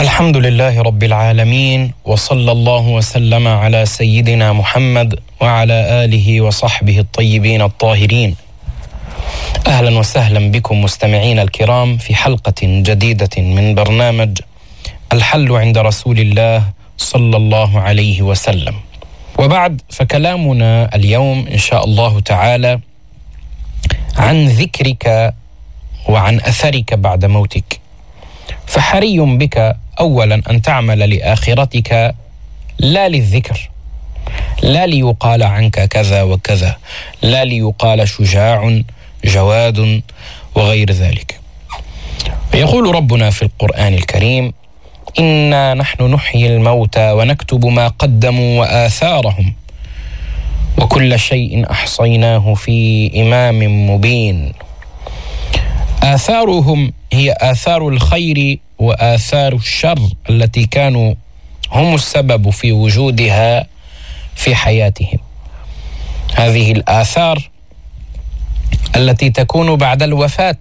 الحمد لله رب العالمين، وصلى الله وسلم على سيدنا محمد وعلى آله وصحبه الطيبين الطاهرين. أهلا وسهلا بكم مستمعين الكرام في حلقة جديدة من برنامج الحل عند رسول الله صلى الله عليه وسلم. وبعد، فكلامنا اليوم إن شاء الله تعالى عن ذكرك وعن أثرك بعد موتك. فحري بك أولا أن تعمل لآخرتك لا للذكر، لا ليقال عنك كذا وكذا، لا ليقال شجاع جواد وغير ذلك. يقول ربنا في القرآن الكريم: إنا نحن نحيي الموتى ونكتب ما قدموا وآثارهم وكل شيء أحصيناه في إمام مبين. آثارهم هي آثار الخير وآثار الشر التي كانوا هم السبب في وجودها في حياتهم. هذه الآثار التي تكون بعد الوفاة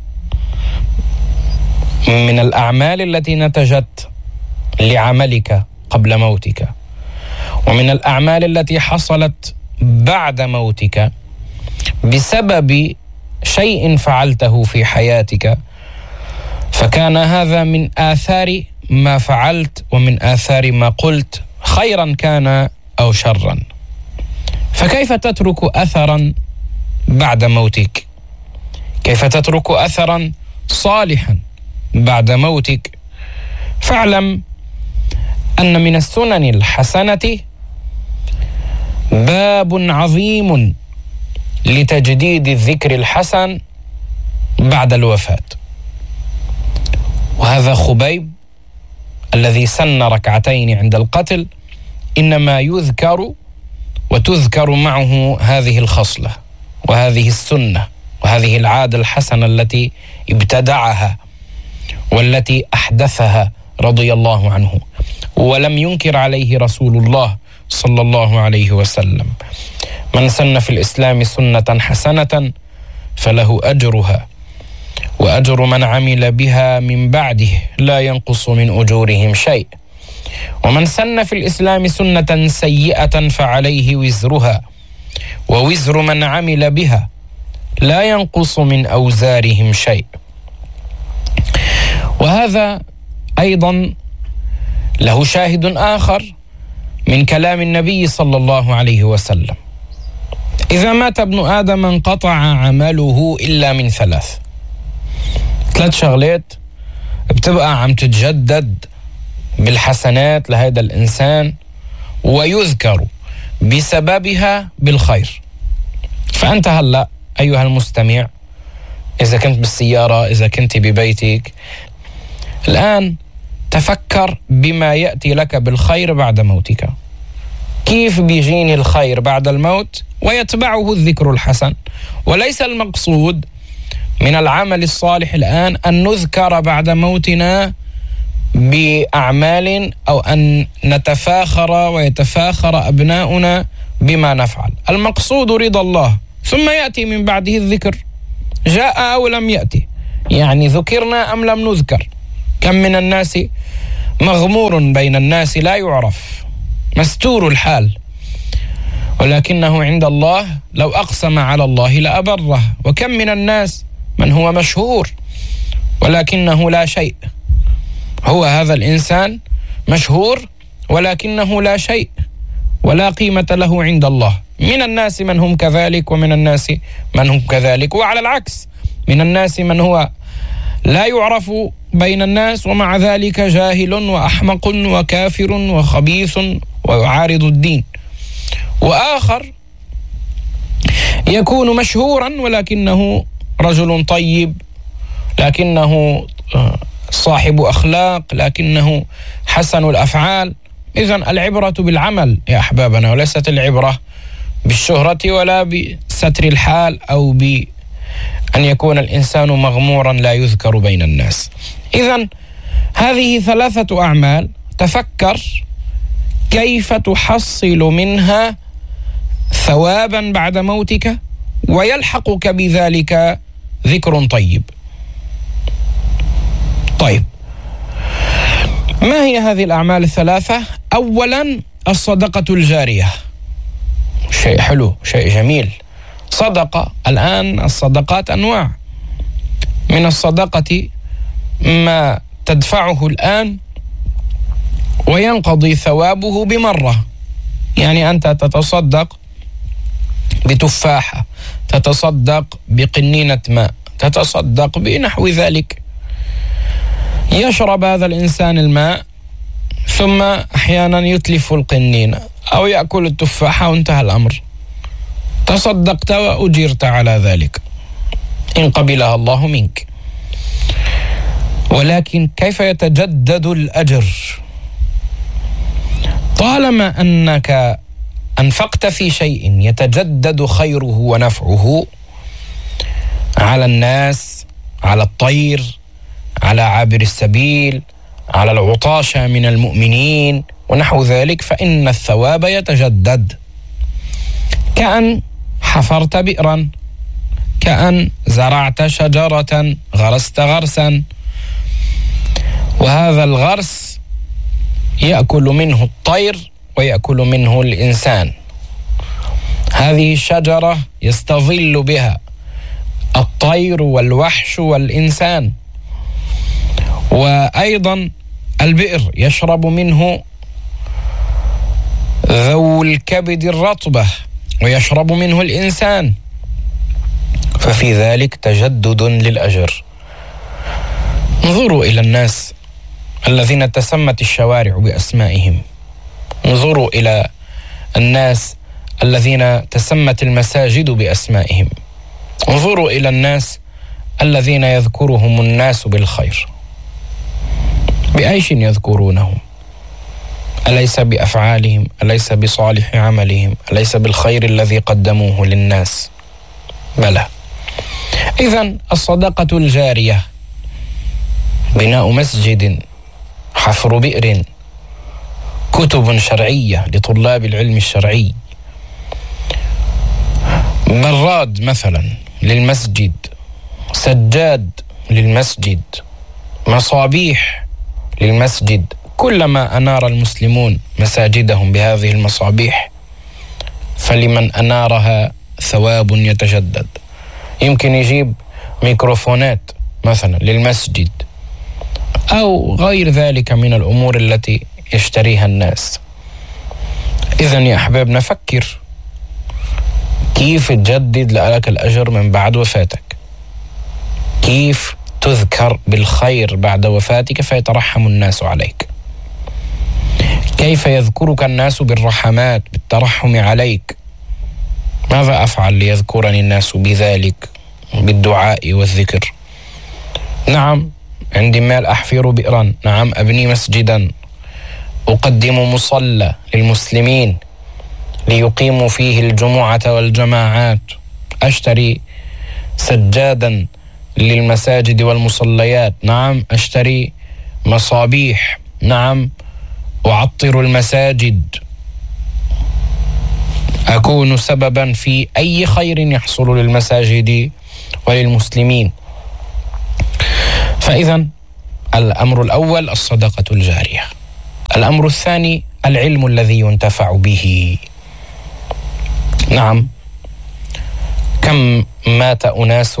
من الأعمال التي نتجت لعملك قبل موتك، ومن الأعمال التي حصلت بعد موتك بسبب شيء فعلته في حياتك، فكان هذا من آثار ما فعلت ومن آثار ما قلت، خيرا كان أو شرا. فكيف تترك أثرا بعد موتك؟ كيف تترك أثرا صالحا بعد موتك؟ فاعلم أن من السنن الحسنة باب عظيم لتجديد الذكر الحسن بعد الوفاة. وهذا خبيب الذي سن ركعتين عند القتل إنما يذكر وتذكر معه هذه الخصلة وهذه السنة وهذه العادة الحسنة التي ابتدعها والتي أحدثها رضي الله عنه، ولم ينكر عليه رسول الله صلى الله عليه وسلم. من سن في الإسلام سنة حسنة فله أجرها وأجر من عمل بها من بعده لا ينقص من أجورهم شيء، ومن سن في الإسلام سنة سيئة فعليه وزرها ووزر من عمل بها لا ينقص من أوزارهم شيء. وهذا أيضا له شاهد آخر من كلام النبي صلى الله عليه وسلم: إذا مات ابن آدم انقطع عمله إلا من ثلاث شغلات بتبقى عم تتجدد بالحسنات لهذا الإنسان ويذكر بسببها بالخير. فأنت هلأ أيها المستمع، إذا كنت بالسيارة، إذا كنت ببيتك، الآن تفكر بما يأتي لك بالخير بعد موتك. كيف بيجيني الخير بعد الموت ويتبعه الذكر الحسن؟ وليس المقصود من العمل الصالح الآن أن نذكر بعد موتنا بأعمال أو أن نتفاخر ويتفاخر أبناؤنا بما نفعل. المقصود رضا الله، ثم يأتي من بعده الذكر، جاء أو لم يأتي، يعني ذكرنا أم لم نذكر. كم من الناس مغمور بين الناس لا يعرف، مستور الحال، ولكنه عند الله لو أقسم على الله لأبره. وكم من الناس من هو مشهور ولكنه لا شيء. هو هذا الإنسان مشهور ولكنه لا شيء ولا قيمة له عند الله. من الناس من هم كذلك ومن الناس من هم كذلك، وعلى العكس من الناس من هو لا يعرف بين الناس ومع ذلك جاهل وأحمق وكافر وخبيث ويعارض الدين. وآخر يكون مشهورا ولكنه رجل طيب، لكنه صاحب أخلاق، لكنه حسن الأفعال. إذن العبرة بالعمل يا أحبابنا، وليست العبرة بالشهرة ولا بستر الحال أو بأن يكون الإنسان مغمورا لا يذكر بين الناس. إذن هذه ثلاثة أعمال، تفكر كيف تحصل منها ثوابا بعد موتك ويلحقك بذلك ذكر طيب. طيب، ما هي هذه الأعمال الثلاثة؟ أولا الصدقة الجارية، شيء حلو، شيء جميل، صدقة. الآن الصدقات أنواع، من الصدقة ما تدفعه الآن وينقضي ثوابه بمرة، يعني أنت تتصدق بتفاحة، تتصدق بقنينة ماء، تتصدق بنحو ذلك، يشرب هذا الإنسان الماء ثم أحيانا يتلف القنينة أو يأكل التفاحة وانتهى الأمر، تصدقت وأجرت على ذلك إن قبلها الله منك. ولكن كيف يتجدد الأجر؟ طالما أنك أنفقت في شيء يتجدد خيره ونفعه على الناس، على الطير، على عابر السبيل، على العطاشة من المؤمنين ونحو ذلك، فإن الثواب يتجدد، كأن حفرت بئرا، كأن زرعت شجرة، غرست غرسا، وهذا الغرس يأكل منه الطير ويأكل منه الإنسان. هذه الشجرة يستظل بها الطير والوحش والإنسان، وأيضا البئر يشرب منه ذو الكبد الرطبة ويشرب منه الإنسان، ففي ذلك تجدد للأجر. انظروا إلى الناس الذين تسمت الشوارع بأسمائهم، انظروا إلى الناس الذين تسمت المساجد بأسمائهم، انظروا إلى الناس الذين يذكرهم الناس بالخير، بأي شيء يذكرونهم؟ أليس بأفعالهم؟ أليس بصالح عملهم؟ أليس بالخير الذي قدموه للناس؟ بلى. إذن الصدقة الجارية، بناء مسجد، حفر بئر، كتب شرعية لطلاب العلم الشرعي، براد مثلا للمسجد، سجاد للمسجد، مصابيح للمسجد. كلما أنار المسلمون مساجدهم بهذه المصابيح فلمن أنارها ثواب يتجدد. يمكن يجيب ميكروفونات مثلا للمسجد أو غير ذلك من الأمور التي يشتريها الناس. إذن يا أحبابنا فكر كيف تجدد لك الأجر من بعد وفاتك، كيف تذكر بالخير بعد وفاتك فيترحم الناس عليك، كيف يذكرك الناس بالرحمات بالترحم عليك. ماذا أفعل ليذكرني الناس بذلك، بالدعاء والذكر؟ نعم عندي مال أحفر بئرا، نعم أبني مسجدا، أقدم مصلى للمسلمين ليقيموا فيه الجمعة والجماعات، أشتري سجادا للمساجد والمصليات، نعم أشتري مصابيح، نعم أعطر المساجد، أكون سببا في أي خير يحصل للمساجد وللمسلمين. فإذا الأمر الأول الصدقة الجارية. الأمر الثاني العلم الذي ينتفع به. نعم كم مات أناس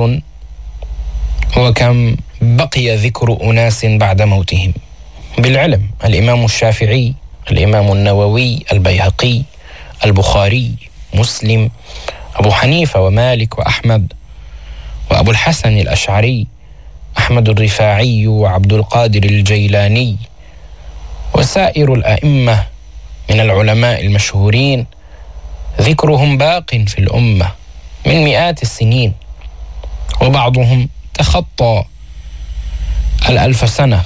وكم بقي ذكر أناس بعد موتهم بالعلم. الإمام الشافعي، الإمام النووي، البيهقي، البخاري، مسلم، أبو حنيفة ومالك وأحمد وأبو الحسن الأشعري، أحمد الرفاعي وعبد القادر الجيلاني وسائر الأئمة من العلماء المشهورين، ذكرهم باق في الأمة من مئات السنين، وبعضهم تخطى 1000 سنة.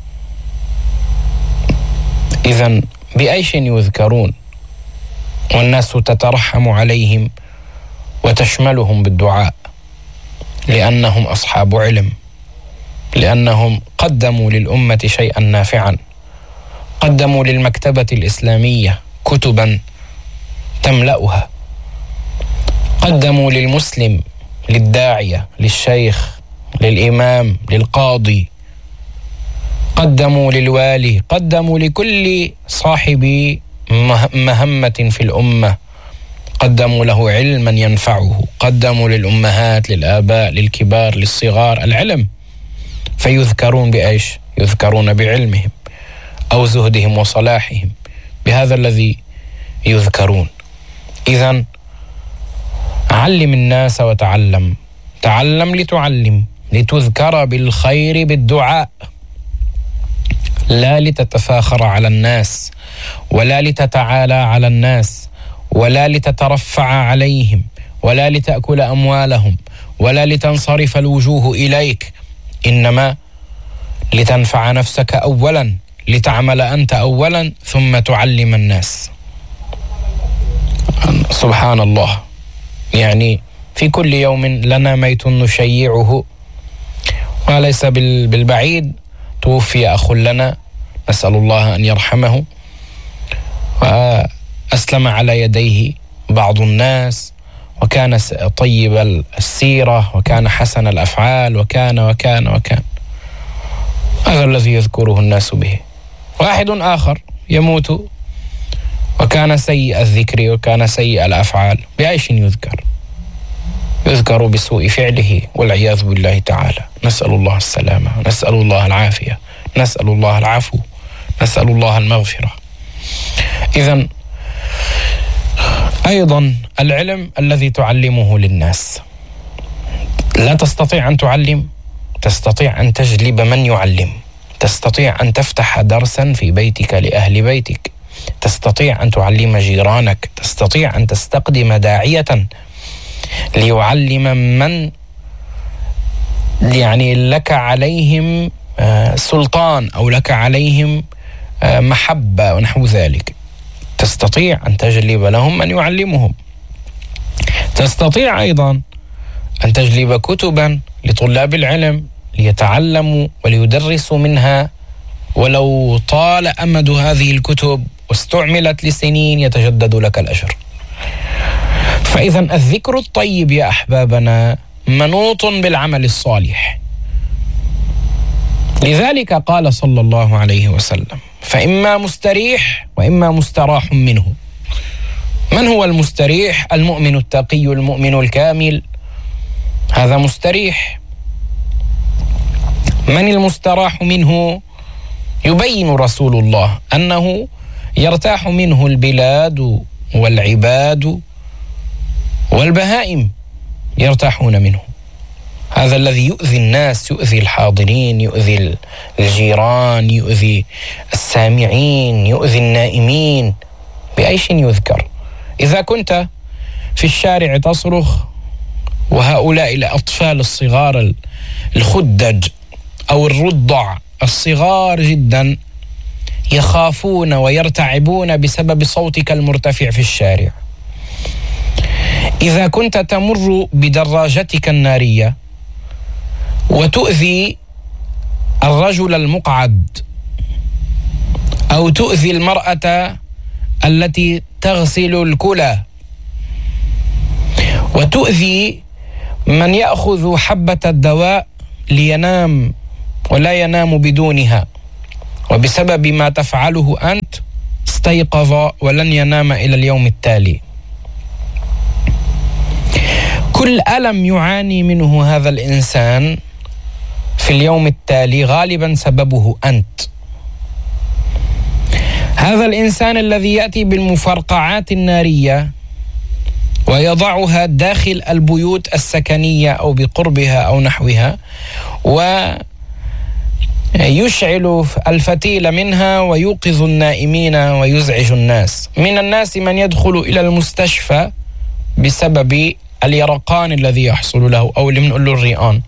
إذن بأي شيء يذكرون والناس تترحم عليهم وتشملهم بالدعاء، لأنهم أصحاب علم، لأنهم قدموا للأمة شيئا نافعا، قدموا للمكتبة الإسلامية كتبا تملأها، قدموا للمسلم، للداعية، للشيخ، للإمام، للقاضي قدموا للوالي، قدموا لكل صاحب مهمة في الأمة، قدموا له علما ينفعه، قدموا للأمهات، للآباء، للكبار، للصغار العلم، فيذكرون بإيش؟ يذكرون بعلمهم أو زهدهم وصلاحهم، بهذا الذي يذكرون. إذن علم الناس وتعلم، تعلم لتعلم، لتذكر بالخير بالدعاء، لا لتتفاخر على الناس، ولا لتتعالى على الناس، ولا لتترفع عليهم، ولا لتأكل أموالهم، ولا لتنصرف الوجوه إليك، إنما لتنفع نفسك أولا، لتعمل أنت أولا ثم تعلم الناس. سبحان الله، يعني في كل يوم لنا ميت نشيعه، وليس بالبعيد توفي أخ لنا، نسأل الله أن يرحمه، وأسلم على يديه بعض الناس، وكان طيب السيرة، وكان حسن الأفعال، وكان وكان وكان. هذا الذي يذكره الناس به. واحد آخر يموت وكان سيء الذكر وكان سيء الأفعال، بأيش يذكر؟ يذكر بسوء فعله والعياذ بالله تعالى. نسأل الله السلامة، نسأل الله العافية، نسأل الله العفو، نسأل الله المغفرة. إذن أيضا العلم الذي تعلمه للناس. لا تستطيع أن تعلم، تستطيع أن تجلب من يعلم، تستطيع أن تفتح درسا في بيتك لأهل بيتك، تستطيع أن تعلم جيرانك، تستطيع أن تستقدم داعية ليعلم من يعني لك عليهم سلطان أو لك عليهم محبة ونحو ذلك. تستطيع أن تجلب لهم من يعلمهم. تستطيع أيضا أن تجلب كتبا لطلاب العلم ليتعلموا وليدرسوا منها، ولو طال أمد هذه الكتب واستعملت لسنين يتجدد لك الأجر. فإذا الذكر الطيب يا أحبابنا منوط بالعمل الصالح. لذلك قال صلى الله عليه وسلم: فإما مستريح وإما مستراح منه. من هو المستريح؟ المؤمن التقي، المؤمن الكامل، هذا مستريح. من المستراح منه؟ يبين رسول الله أنه يرتاح منه البلاد والعباد والبهائم، يرتاحون منه. هذا الذي يؤذي الناس، يؤذي الحاضرين، يؤذي الجيران، يؤذي السامعين، يؤذي النائمين، بأيش يذكر؟ إذا كنت في الشارع تصرخ وهؤلاء الأطفال الصغار الخدج أو الرضع الصغار جدا يخافون ويرتعبون بسبب صوتك المرتفع في الشارع، إذا كنت تمر بدراجتك النارية وتؤذي الرجل المقعد أو تؤذي المرأة التي تغسل الكلى وتؤذي من يأخذ حبة الدواء لينام ولا ينام بدونها، وبسبب ما تفعله أنت استيقظ ولن ينام إلى اليوم التالي. كل ألم يعاني منه هذا الإنسان في اليوم التالي غالبا سببه أنت. هذا الإنسان الذي يأتي بالمفرقعات النارية ويضعها داخل البيوت السكنية أو بقربها أو نحوها، ويشعل الفتيل منها ويوقظ النائمين ويزعج الناس. من الناس من يدخل إلى المستشفى بسبب اليرقان الذي يحصل له، أو اللي بنقول له الرئان.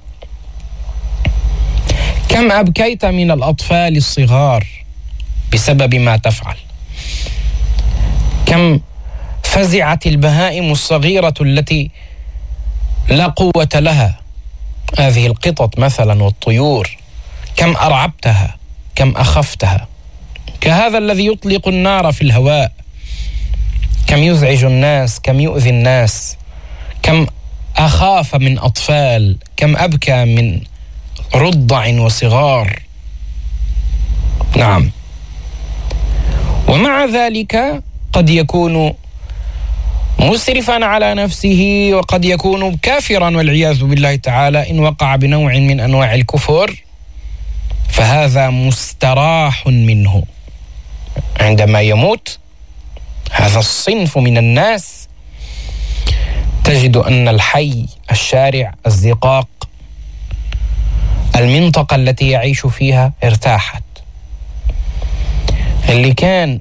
كم أبكيت من الأطفال الصغار بسبب ما تفعل؟ كم فزعت البهائم الصغيرة التي لا قوة لها، هذه القطط مثلا والطيور، كم أرعبتها، كم أخفتها. كهذا الذي يطلق النار في الهواء، كم يزعج الناس، كم يؤذي الناس، كم أخاف من أطفال، كم أبكى من رضع وصغار. نعم. ومع ذلك قد يكون مسرفا على نفسه، وقد يكون كافرا والعياذ بالله تعالى إن وقع بنوع من أنواع الكفر، فهذا مستراح منه عندما يموت. هذا الصنف من الناس تجد أن الحي، الشارع، الزقاق، المنطقة التي يعيش فيها ارتاحت. اللي كان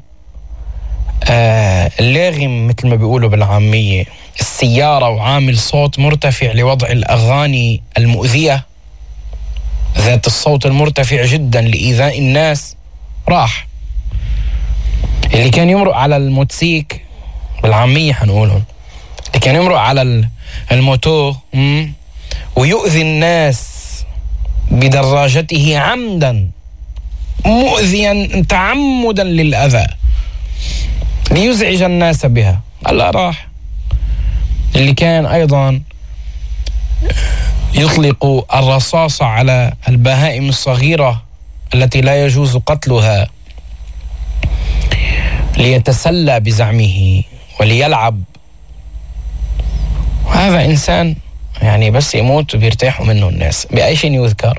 لاغم مثل ما بيقولوا بالعامية السيارة وعامل صوت مرتفع لوضع الأغاني المؤذية ذات الصوت المرتفع جدا لإيذاء الناس، راح. اللي كان يمرق على الموتسيك بالعامية حنقولهم، اللي كان يمرق على الموتو ويؤذي الناس بدراجته عمدا، مؤذيا تعمدا للأذى ليزعج الناس بها، الله راح. اللي كان أيضا يطلق الرصاص على البهائم الصغيرة التي لا يجوز قتلها ليتسلى بزعمه وليلعب، هذا إنسان يعني بس يموت بيرتاحوا منه الناس. بأي شيء يذكر؟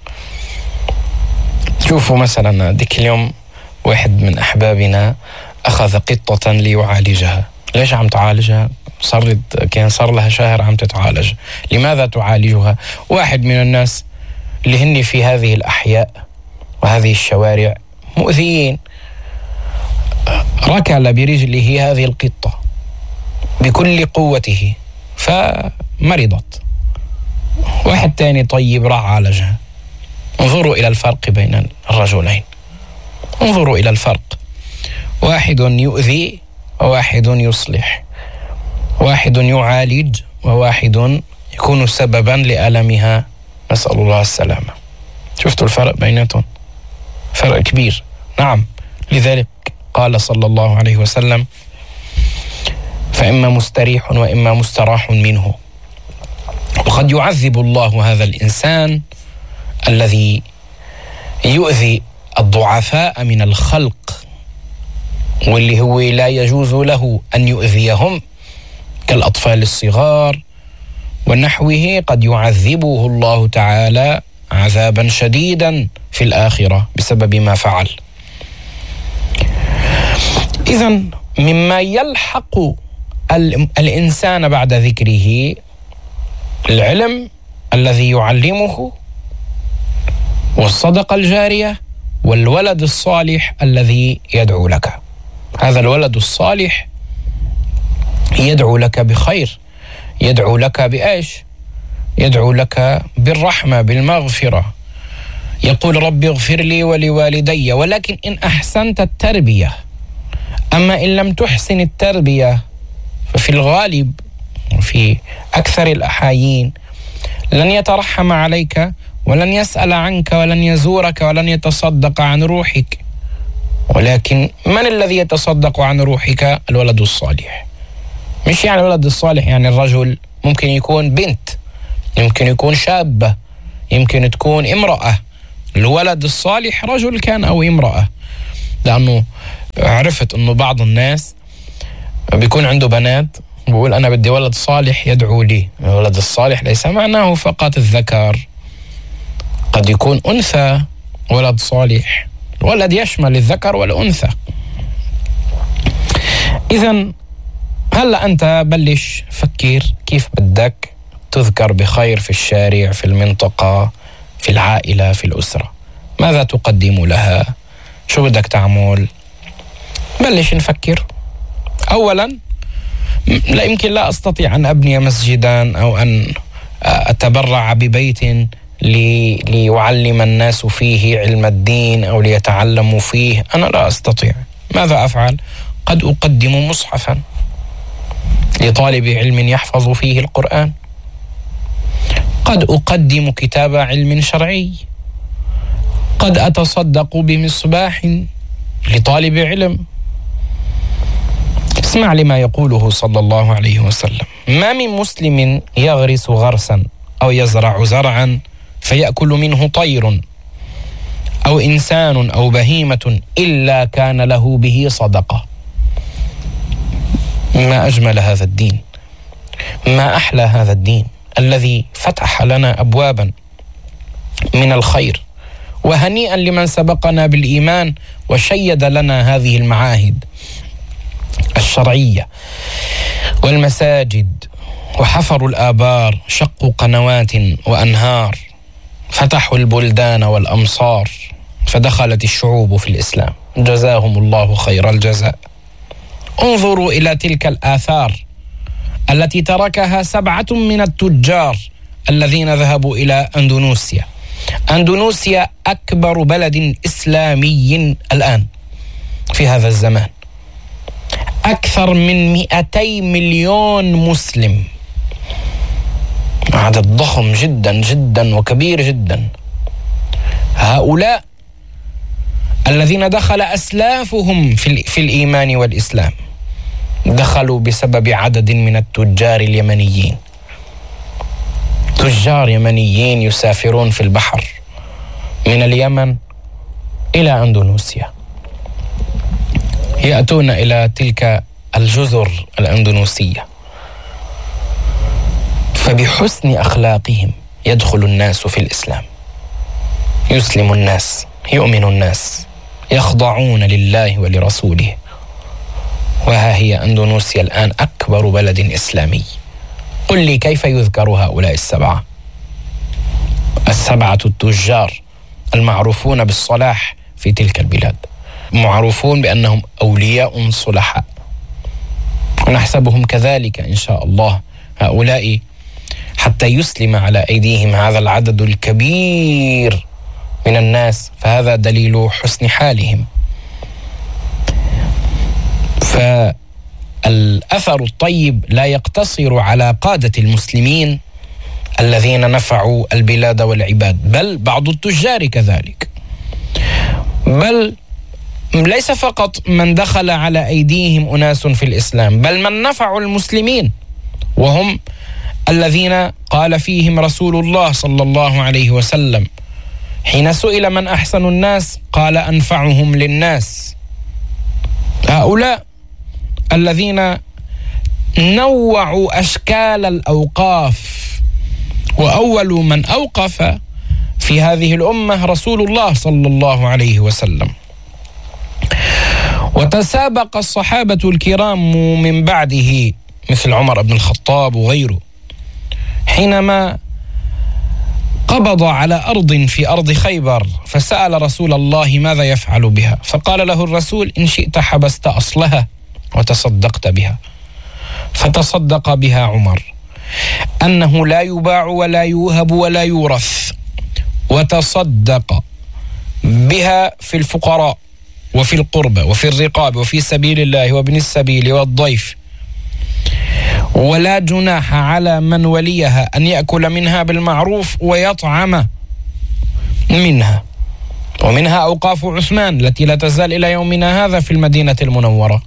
شوفوا مثلا ذيك اليوم واحد من أحبابنا أخذ قطة ليعالجها. ليش عم تعالجها؟ كان صار لها شهر عم تتعالج. لماذا تعالجها؟ واحد من الناس اللي هن في هذه الأحياء وهذه الشوارع مؤذيين، ركل برجله هذه القطة بكل قوته فمرضت. واحد تاني طيب راح عالجها. انظروا إلى الفرق بين الرجلين، انظروا إلى الفرق. واحد يؤذي وواحد يصلح، واحد يعالج وواحد يكون سببا لألمها، نسأل الله السلامة. شفتوا الفرق بيناتهم؟ فرق كبير. نعم، لذلك قال صلى الله عليه وسلم: فإما مستريح وإما مستراح منه. وقد يعذب الله هذا الإنسان الذي يؤذي الضعفاء من الخلق، واللي هو لا يجوز له أن يؤذيهم كالأطفال الصغار ونحوه. قد يعذبه الله تعالى عذابا شديدا في الآخرة بسبب ما فعل. إذن مما يلحق الإنسان بعد ذكره العلم الذي يعلمه، والصدقة الجارية، والولد الصالح الذي يدعو لك. هذا الولد الصالح يدعو لك بخير، يدعو لك بإيش؟ يدعو لك بالرحمة، بالمغفرة، يقول: رب اغفر لي ولوالدي. ولكن إن أحسنت التربية. أما إن لم تحسن التربية ففي الغالب وفي أكثر الأحايين لن يترحم عليك ولن يسأل عنك ولن يزورك ولن يتصدق عن روحك. ولكن من الذي يتصدق عن روحك؟ الولد الصالح. مش يعني الولد الصالح يعني الرجل، ممكن يكون بنت، يمكن يكون شابة، يمكن تكون امرأة. الولد الصالح رجل كان أو امرأة، لأنه عرفت أنه بعض الناس بيكون عنده بنات بقول أنا بدي ولد صالح يدعو لي. الولد الصالح ليس معناه فقط الذكر، قد يكون أنثى ولد صالح. الولد يشمل الذكر والأنثى. إذن هلأ أنت بلش فكر كيف بدك تذكر بخير في الشارع، في المنطقة، في العائلة، في الأسرة. ماذا تقدم لها؟ شو بدك تعمل؟ بلش نفكر. أولا، لا يمكن لا أستطيع أن أبني مسجدا أو أن أتبرع ببيت ليعلم الناس فيه علم الدين أو ليتعلموا فيه. أنا لا أستطيع. ماذا أفعل؟ قد أقدم مصحفا لطالب علم يحفظ فيه القرآن، قد أقدم كتاب علم شرعي، قد أتصدق بمصباح لطالب علم. اسمع لما يقوله صلى الله عليه وسلم: ما من مسلم يغرس غرسا أو يزرع زرعا فيأكل منه طير أو إنسان أو بهيمة إلا كان له به صدقة. ما أجمل هذا الدين، ما أحلى هذا الدين الذي فتح لنا أبوابا من الخير. وهنيئا لمن سبقنا بالإيمان وشيد لنا هذه المعاهد الشرعية والمساجد، وحفروا الآبار، شقوا قنوات وأنهار، فتحوا البلدان والأمصار، فدخلت الشعوب في الإسلام، جزاهم الله خير الجزاء. انظروا إلى تلك الآثار التي تركها 7 من التجار الذين ذهبوا إلى أندونيسيا. أندونيسيا أكبر بلد إسلامي الآن في هذا الزمان، أكثر من 200 مليون مسلم، عدد ضخم جدا جدا وكبير جدا. هؤلاء الذين دخل أسلافهم في الإيمان والإسلام دخلوا بسبب عدد من التجار اليمنيين، تجار يمنيين يسافرون في البحر من اليمن إلى أندونيسيا، يأتون إلى تلك الجزر الأندونيسية، فبحسن أخلاقهم يدخل الناس في الإسلام، يسلم الناس، يؤمن الناس، يخضعون لله ولرسوله. وها هي أندونيسيا الآن أكبر بلد إسلامي. قل لي كيف يذكر هؤلاء 7 التجار المعروفون بالصلاح في تلك البلاد، معروفون بأنهم أولياء صلحاء، ونحسبهم كذلك إن شاء الله. هؤلاء حتى يسلم على أيديهم هذا العدد الكبير من الناس، فهذا دليل حسن حالهم. فالأثر الطيب لا يقتصر على قادة المسلمين الذين نفعوا البلاد والعباد، بل بعض التجار كذلك، بل ليس فقط من دخل على أيديهم أناس في الإسلام، بل من نفعوا المسلمين، وهم الذين قال فيهم رسول الله صلى الله عليه وسلم حين سئل من أحسن الناس قال أنفعهم للناس. هؤلاء الذين نوعوا أشكال الأوقاف، وأول من أوقف في هذه الأمة رسول الله صلى الله عليه وسلم، وتسابق الصحابة الكرام من بعده مثل عمر بن الخطاب وغيره، حينما قبض على أرض في أرض خيبر فسأل رسول الله ماذا يفعل بها، فقال له الرسول إن شئت حبست أصلها وتصدقت بها، فتصدق بها عمر أنه لا يباع ولا يوهب ولا يورث، وتصدق بها في الفقراء وفي القربى وفي الرقاب وفي سبيل الله وابن السبيل والضيف، ولا جناح على من وليها أن يأكل منها بالمعروف ويطعم منها. ومنها أوقاف عثمان التي لا تزال إلى يومنا هذا في المدينة المنورة،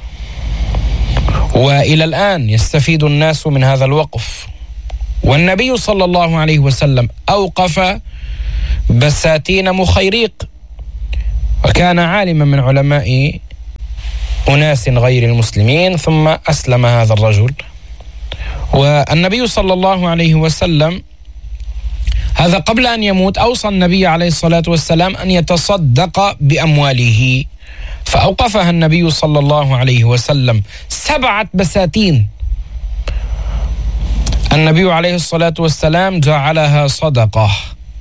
وإلى الآن يستفيد الناس من هذا الوقف. والنبي صلى الله عليه وسلم أوقف بساتين مخيريق، وكان عالما من علماء أناس غير المسلمين، ثم أسلم هذا الرجل. والنبي صلى الله عليه وسلم هذا قبل أن يموت أوصى النبي عليه الصلاة والسلام أن يتصدق بأمواله، فأوقفها النبي صلى الله عليه وسلم 7 بساتين. النبي عليه الصلاة والسلام جعلها صدقة،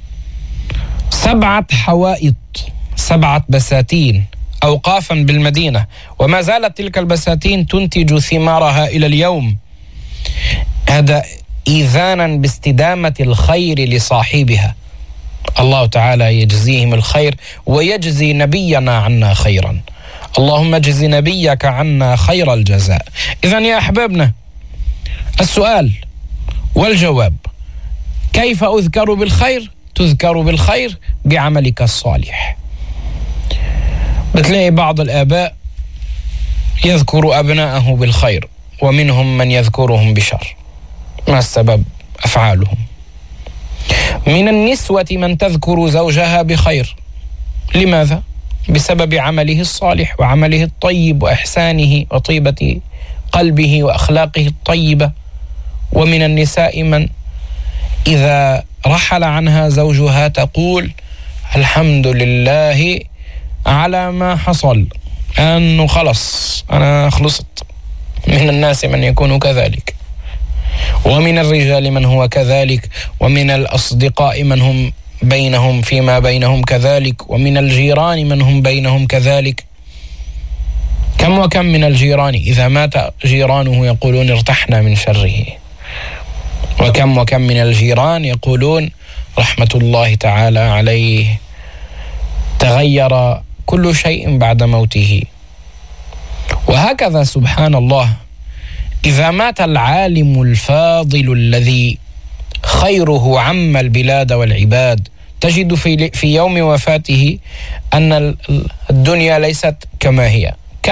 7 حوائط، 7 بساتين أوقافا بالمدينة، وما زالت تلك البساتين تنتج ثمارها إلى اليوم. هذا إيذانا باستدامة الخير لصاحبها. الله تعالى يجزيهم الخير ويجزي نبينا عنا خيرا. اللهم اجز نبيك عنا خير الجزاء. إذن يا أحبابنا، السؤال والجواب: كيف أذكر بالخير؟ تذكر بالخير بعملك الصالح. بتلاقي بعض الآباء يذكر أبناءه بالخير، ومنهم من يذكرهم بشر. ما السبب؟ أفعالهم. من النسوة من تذكر زوجها بخير، لماذا؟ بسبب عمله الصالح وعمله الطيب وإحسانه وطيبة قلبه وأخلاقه الطيبة. ومن النساء من إذا رحل عنها زوجها تقول الحمد لله على ما حصل، أنه خلص أنا خلصت. من الناس من يكون كذلك، ومن الرجال من هو كذلك، ومن الأصدقاء من هم بينهم فيما بينهم كذلك، ومن الجيران من هم بينهم كذلك. كم وكم من الجيران إذا مات جيرانه يقولون ارتحنا من شره، وكم وكم من الجيران يقولون رحمة الله تعالى عليه، تغير كل شيء بعد موته. وهكذا سبحان الله إذا مات العالم الفاضل الذي خيره عم البلاد والعباد، تجد في يوم وفاته أن الدنيا ليست كما هي،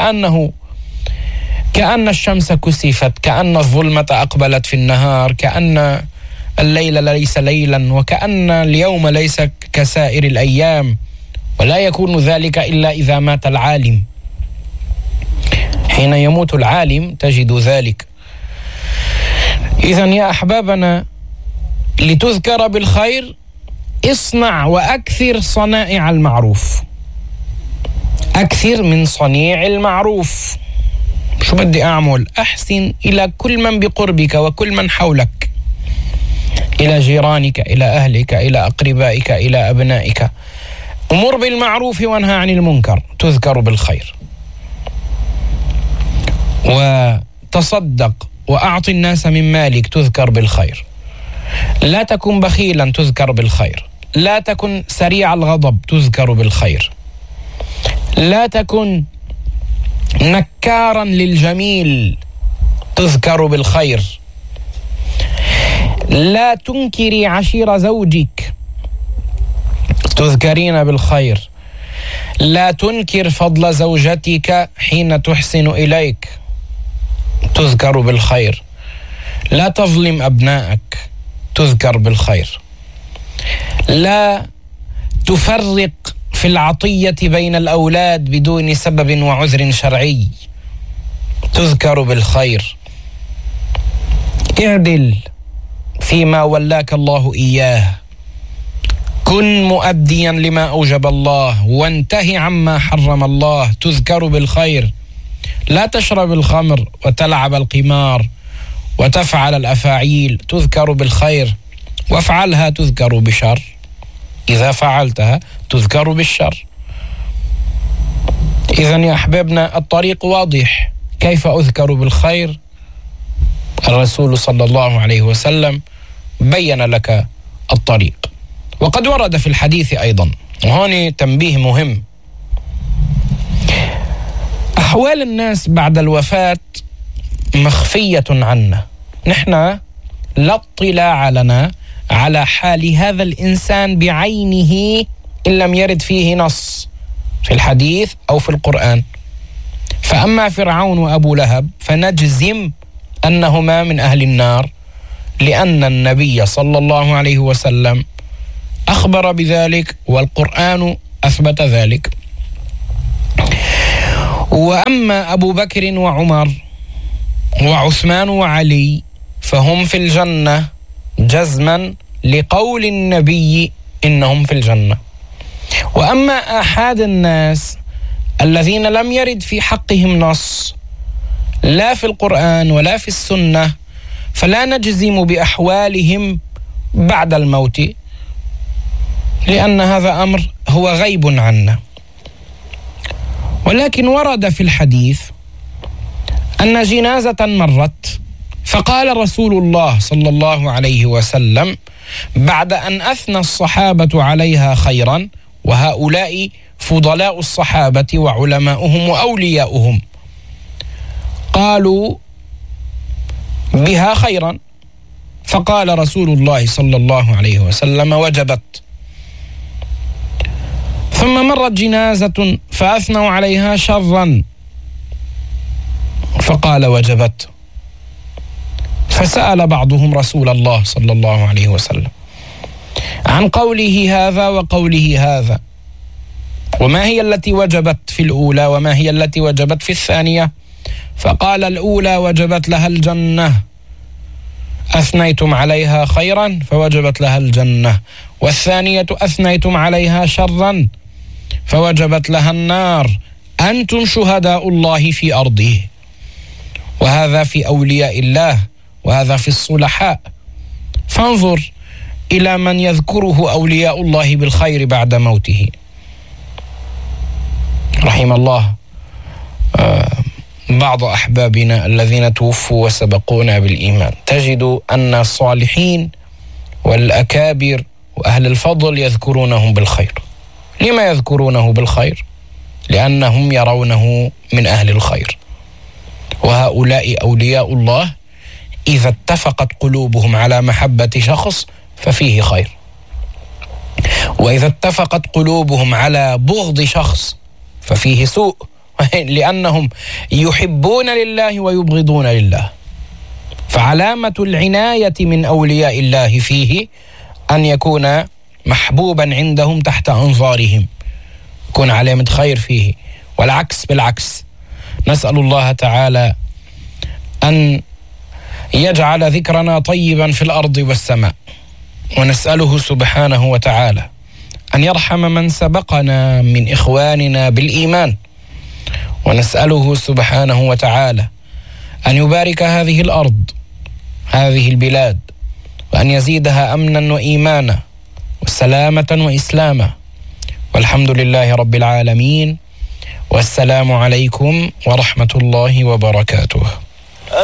كأن الشمس كسفت، كأن الظلمة أقبلت في النهار، كأن الليل ليس ليلا، وكأن اليوم ليس كسائر الأيام. ولا يكون ذلك إلا إذا مات العالم. حين يموت العالم تجد ذلك. إذن يا أحبابنا، لتذكر بالخير اصنع وأكثر صنائع المعروف، أكثر من صنيع المعروف. شو بدي أعمل؟ أحسن إلى كل من بقربك وكل من حولك، إلى جيرانك، إلى أهلك، إلى أقربائك، إلى أبنائك. أمر بالمعروف وانهى عن المنكر، تذكر بالخير. وتصدق وأعطي الناس من مالك، تذكر بالخير. لا تكن بخيلا، تذكر بالخير. لا تكن سريع الغضب، تذكر بالخير. لا تكن نكارا للجميل، تذكر بالخير. لا تنكري عشير زوجك، تذكرين بالخير. لا تنكر فضل زوجتك حين تحسن إليك، تذكر بالخير. لا تظلم أبنائك، تذكر بالخير. لا تفرق في العطية بين الأولاد بدون سبب وعذر شرعي، تذكر بالخير. اعدل فيما ولاك الله إياه، كن مؤديا لما أوجب الله، وانتهي عما حرم الله، تذكر بالخير. لا تشرب الخمر وتلعب القمار وتفعل الأفاعيل، تذكر بالخير. وافعلها تذكر بشر، إذا فعلتها تذكر بالشر. إذن يا أحبابنا الطريق واضح. كيف أذكر بالخير؟ الرسول صلى الله عليه وسلم بين لك الطريق. وقد ورد في الحديث أيضا، وهون تنبيه مهم، أحوال الناس بعد الوفاة مخفية عنا. نحن لا اطلاع لنا على حال هذا الإنسان بعينه إن لم يرد فيه نص في الحديث أو في القرآن. فأما فرعون وأبو لهب فنجزم أنهما من أهل النار، لأن النبي صلى الله عليه وسلم أخبر بذلك والقرآن أثبت ذلك. وأما أبو بكر وعمر وعثمان وعلي فهم في الجنة جزما لقول النبي إنهم في الجنة. وأما آحاد الناس الذين لم يرد في حقهم نص لا في القرآن ولا في السنة، فلا نجزم بأحوالهم بعد الموت، لأن هذا أمر هو غيب عنا. ولكن ورد في الحديث أن جنازة مرت، فقال رسول الله صلى الله عليه وسلم بعد أن أثنى الصحابة عليها خيرا، وهؤلاء فضلاء الصحابة وعلماؤهم وأولياؤهم، قالوا بها خيرا، فقال رسول الله صلى الله عليه وسلم وجبت. ثم مرت جنازة فأثنوا عليها شرا، فقال وجبت. فسأل بعضهم رسول الله صلى الله عليه وسلم عن قوله هذا وقوله هذا، وما هي التي وجبت في الأولى وما هي التي وجبت في الثانية؟ فقال الأولى وجبت لها الجنة، أثنيتم عليها خيرا فوجبت لها الجنة، والثانية أثنيتم عليها شرا فوجبت لها النار، أنتم شهداء الله في أرضه. وهذا في أولياء الله، وهذا في الصلحاء. فانظر إلى من يذكره أولياء الله بالخير بعد موته. رحم الله بعض أحبابنا الذين توفوا وسبقونا بالإيمان، تجد أن الصالحين والأكابر وأهل الفضل يذكرونهم بالخير. لما يذكرونه بالخير؟ لأنهم يرونه من أهل الخير. وهؤلاء أولياء الله إذا اتفقت قلوبهم على محبة شخص ففيه خير، وإذا اتفقت قلوبهم على بغض شخص ففيه سوء، لأنهم يحبون لله ويبغضون لله. فعلامة العناية من أولياء الله فيه أن يكون محبوبا عندهم تحت أنظارهم، يكون علامة خير فيه، والعكس بالعكس. نسأل الله تعالى أن يجعل ذكرنا طيبا في الأرض والسماء، ونسأله سبحانه وتعالى أن يرحم من سبقنا من إخواننا بالإيمان، ونسأله سبحانه وتعالى أن يبارك هذه الأرض، هذه البلاد، وأن يزيدها أمنا وإيمانا وسلامة وإسلاما. والحمد لله رب العالمين، والسلام عليكم ورحمة الله وبركاته.